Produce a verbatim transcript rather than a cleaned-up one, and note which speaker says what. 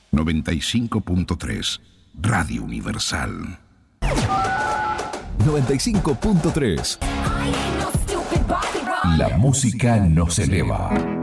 Speaker 1: noventa y cinco punto tres Radio Universal.
Speaker 2: noventa y cinco punto tres. La música nos eleva.